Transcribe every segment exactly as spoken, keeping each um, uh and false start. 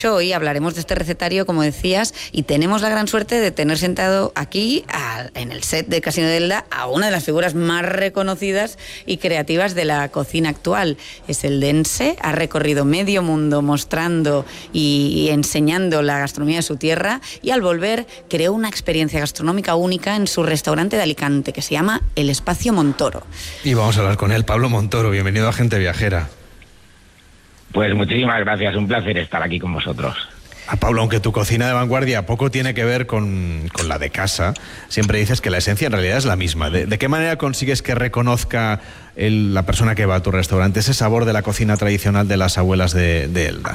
Hoy hablaremos de este recetario, como decías, y tenemos la gran suerte de tener sentado aquí, a, en el set de Casino de Elda, a una de las figuras más reconocidas y creativas de la cocina actual. Es eldense, ha recorrido medio mundo mostrando y, y enseñando la gastronomía de su tierra, y al volver creó una experiencia gastronómica única en su restaurante de Alicante, que se llama El Espacio Montoro. Y vamos a hablar con él. Pablo Montoro, bienvenido a Gente Viajera. Pues muchísimas gracias, un placer estar aquí con vosotros. A Pablo, aunque tu cocina de vanguardia poco tiene que ver con, con la de casa, siempre dices que la esencia en realidad es la misma. ¿De, de qué manera consigues que reconozca el, la persona que va a tu restaurante ese sabor de la cocina tradicional de las abuelas de, de Elda?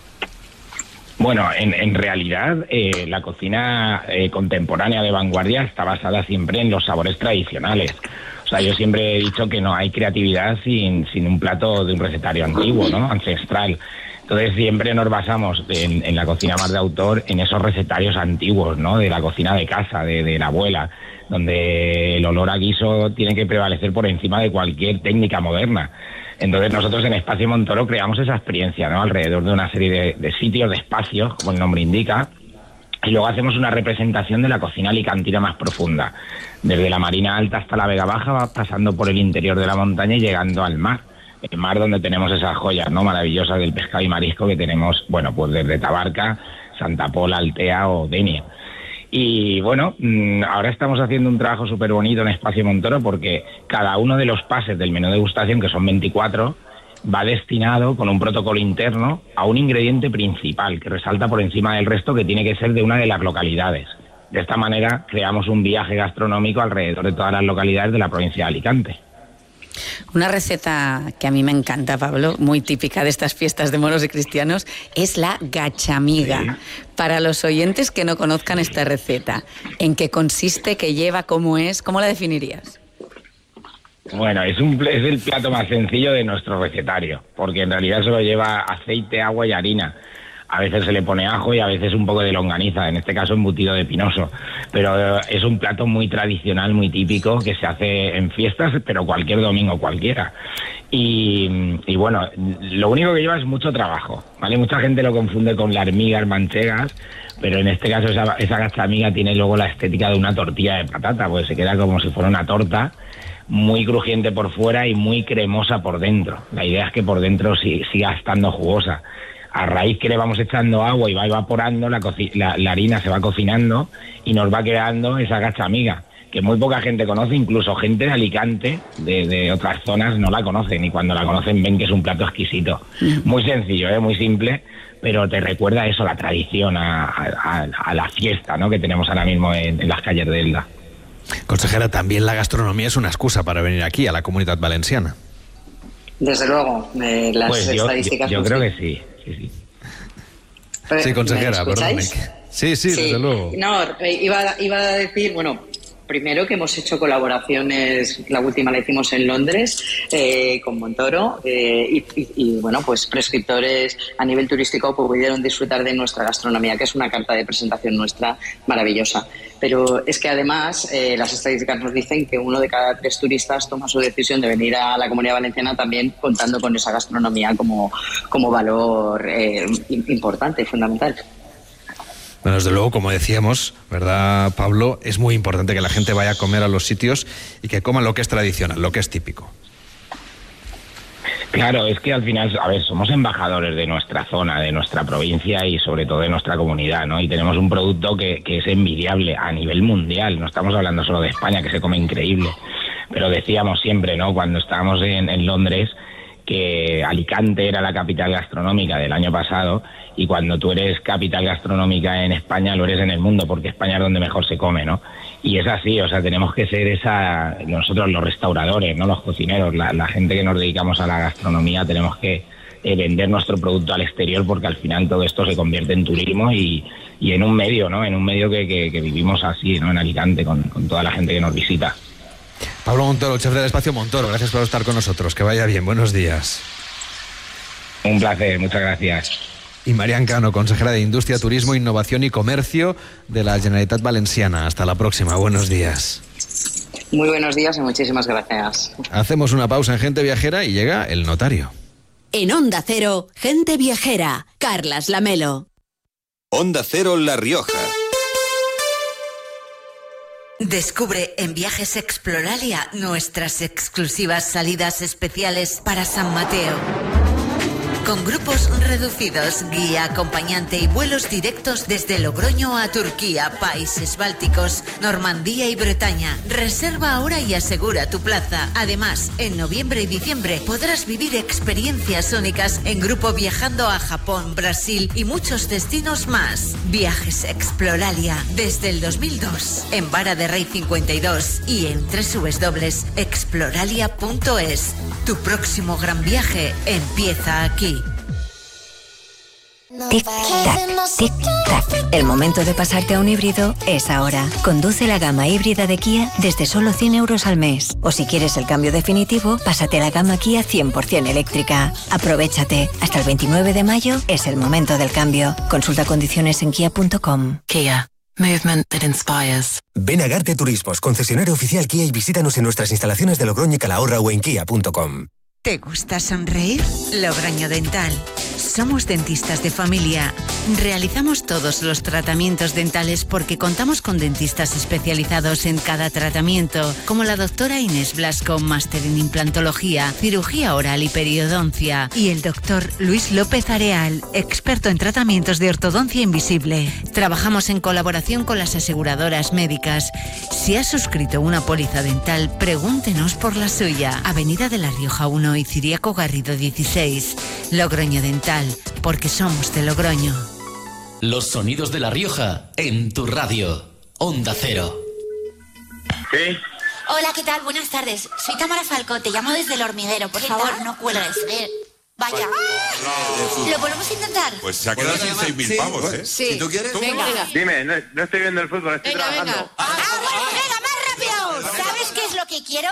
Bueno, en, en realidad eh, la cocina eh, contemporánea de vanguardia está basada siempre en los sabores tradicionales. O sea, yo siempre he dicho que no hay creatividad sin, sin un plato de un recetario antiguo, ¿no? Ancestral. Entonces siempre nos basamos en, en la cocina más de autor en esos recetarios antiguos, ¿no? De la cocina de casa, de, de la abuela, donde el olor a guiso tiene que prevalecer por encima de cualquier técnica moderna. Entonces nosotros en Espacio Montoro creamos esa experiencia, ¿no? Alrededor de una serie de, de sitios, de espacios, como el nombre indica, y luego hacemos una representación de la cocina alicantina más profunda, desde la Marina Alta hasta la Vega Baja, va pasando por el interior de la montaña y llegando al mar. El mar donde tenemos esas joyas, ¿no? Maravillosas del pescado y marisco que tenemos, bueno, pues desde Tabarca, Santa Pola, Altea o Denia. Y bueno, ahora estamos haciendo un trabajo súper bonito en Espacio Montoro porque cada uno de los pases del menú degustación, que son veinticuatro, va destinado con un protocolo interno a un ingrediente principal que resalta por encima del resto, que tiene que ser de una de las localidades. De esta manera creamos un viaje gastronómico alrededor de todas las localidades de la provincia de Alicante. Una receta que a mí me encanta, Pablo, muy típica de estas fiestas de moros y cristianos, es la gachamiga. Sí. Para los oyentes que no conozcan esta receta, ¿en qué consiste, qué lleva, cómo es? ¿Cómo la definirías? Bueno, es, un, es el plato más sencillo de nuestro recetario, porque en realidad solo lleva aceite, agua y harina. A veces se le pone ajo y a veces un poco de longaniza, en este caso embutido de pinoso. Pero es un plato muy tradicional, muy típico, que se hace en fiestas, pero cualquier domingo cualquiera. Y, y bueno, lo único que lleva es mucho trabajo, ¿vale? Mucha gente lo confunde con las migas manchegas, pero en este caso esa, esa gachamiga tiene luego la estética de una tortilla de patata, pues se queda como si fuera una torta, muy crujiente por fuera y muy cremosa por dentro. La idea es que por dentro siga estando jugosa. A raíz que le vamos echando agua y va evaporando, la, la, la harina se va cocinando y nos va quedando esa gachamiga, que muy poca gente conoce, incluso gente de Alicante, de, de otras zonas, no la conocen, y cuando la conocen ven que es un plato exquisito. Muy sencillo, ¿eh? Muy simple, pero te recuerda eso, la tradición, a, a, a la fiesta, ¿no? Que tenemos ahora mismo en, en las calles de Elda. Consejera, también la gastronomía es una excusa para venir aquí, a la Comunitat Valenciana. Desde luego, eh, las pues yo, estadísticas... Yo, yo creo que sí, sí, sí. Sí, consejera, perdón. Sí, sí, sí, desde luego. No, iba, iba a decir, bueno, primero que hemos hecho colaboraciones, la última la hicimos en Londres, eh, con Montoro, eh, y, y, y bueno, pues prescriptores a nivel turístico pudieron disfrutar de nuestra gastronomía, que es una carta de presentación nuestra maravillosa. Pero es que además eh, las estadísticas nos dicen que uno de cada tres turistas toma su decisión de venir a la Comunidad Valenciana también contando con esa gastronomía como, como valor eh, importante, fundamental. Bueno, desde luego, como decíamos, ¿verdad, Pablo? Es muy importante que la gente vaya a comer a los sitios y que coman lo que es tradicional, lo que es típico. Claro, es que al final, a ver, somos embajadores de nuestra zona, de nuestra provincia y sobre todo de nuestra comunidad, ¿no? Y tenemos un producto que, que es envidiable a nivel mundial, no estamos hablando solo de España, que se come increíble, pero decíamos siempre, ¿no? Cuando estábamos en, en Londres, que Alicante era la capital gastronómica del año pasado, y cuando tú eres capital gastronómica en España lo eres en el mundo, porque España es donde mejor se come, ¿no? Y es así, o sea, tenemos que ser esa, nosotros los restauradores, no los cocineros, la, la gente que nos dedicamos a la gastronomía, tenemos que eh, vender nuestro producto al exterior, porque al final todo esto se convierte en turismo y, y en un medio, ¿no? En un medio que, que, que vivimos así, ¿no? En Alicante, con, con toda la gente que nos visita. Pablo Montoro, chef del Espacio Montoro, gracias por estar con nosotros. Que vaya bien, buenos días. Un placer, muchas gracias. Y Marian Cano, consejera de Industria, Turismo, Innovación y Comercio de la Generalitat Valenciana. Hasta la próxima, buenos días. Muy buenos días y muchísimas gracias. Hacemos una pausa en Gente Viajera y llega el notario. En Onda Cero, Gente Viajera, Carlas Lamelo. Onda Cero La Rioja. Descubre en Viajes Exploralia nuestras exclusivas salidas especiales para San Mateo. Con grupos reducidos, guía, acompañante y vuelos directos desde Logroño a Turquía, países bálticos, Normandía y Bretaña. Reserva ahora y asegura tu plaza. Además, en noviembre y diciembre podrás vivir experiencias únicas en grupo viajando a Japón, Brasil y muchos destinos más. Viajes Exploralia desde el dos mil dos en Vara de Rey cincuenta y dos y en doble u doble u doble u punto exploralia punto es. Tu próximo gran viaje empieza aquí. Tic-tac, tic-tac. El momento de pasarte a un híbrido es ahora. Conduce la gama híbrida de Kia desde solo cien euros al mes. O si quieres el cambio definitivo, pásate a la gama Kia cien por ciento eléctrica. Aprovéchate. Hasta el veintinueve de mayo es el momento del cambio. Consulta condiciones en kia punto com. Kia. Movement that inspires. Ven a Garte Turismos, concesionario oficial Kia, y visítanos en nuestras instalaciones de Logroño y Calahorra o en kia punto com. ¿Te gusta sonreír? Logroño Dental. Somos dentistas de familia. Realizamos todos los tratamientos dentales porque contamos con dentistas especializados en cada tratamiento, como la doctora Inés Blasco, máster en implantología, cirugía oral y periodoncia, y el doctor Luis López Areal, experto en tratamientos de ortodoncia invisible. Trabajamos en colaboración con las aseguradoras médicas. Si has suscrito una póliza dental, pregúntenos por la suya. Avenida de La Rioja uno y Ciriaco Garrido dieciséis. Logroño Dental, porque somos de Logroño. Los sonidos de La Rioja en tu radio. Onda Cero. ¿Sí? Hola, ¿qué tal? Buenas tardes. Soy Tamara Falcó, te llamo desde El Hormiguero. Por favor, tal? No cuelgues. Eh, vaya. No. ¿Lo volvemos a intentar? Pues se ha quedado sin seis mil pavos, ¿eh? Sí. Si tú quieres, ¿Tú? Venga, venga. Dime, no, no estoy viendo el fútbol, estoy venga, trabajando. Venga. Ah, bueno, venga, más rápido. ¿Sabes qué es lo que quiero?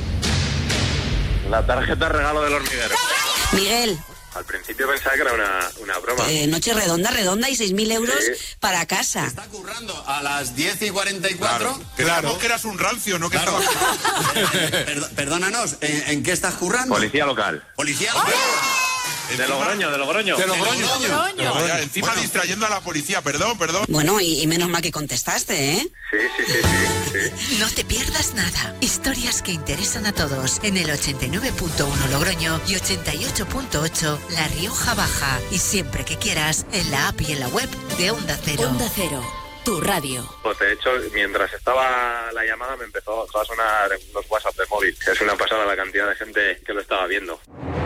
La tarjeta regalo del Hormiguero. Miguel. Al principio pensaba que era una, una broma. Eh, noche redonda, redonda y seis mil euros sí. Para casa. ¿Está currando a las diez y cuarenta y cuatro? Claro, claro. Que eras un rancio, ¿no? Que claro. Perd Perdónanos, ¿en, ¿en qué estás currando? Policía local. ¿Policía local? De Logroño, de Logroño. De Logroño. De Logroño. De Logroño. Ya, encima bueno. Distrayendo a la policía, perdón, perdón. Bueno, y, y menos mal que contestaste, ¿eh? Sí, sí, sí, sí, sí. No te pierdas nada. Historias que interesan a todos en el ochenta y nueve punto uno Logroño y ochenta y ocho punto ocho La Rioja Baja. Y siempre que quieras, en la app y en la web de Onda Cero. Onda Cero, tu radio. Pues de hecho, mientras estaba la llamada me empezó a sonar unos WhatsApp de móvil. Es una pasada la cantidad de gente que lo estaba viendo.